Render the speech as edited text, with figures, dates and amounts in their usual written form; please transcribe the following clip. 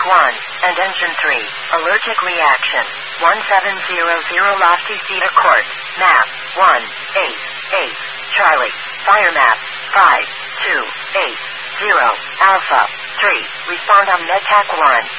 1, and Engine 3, allergic reaction. 1700 Lofty Cedar Court, map 188, Charlie, fire map 5280, Alpha 3, respond on MedTech 1.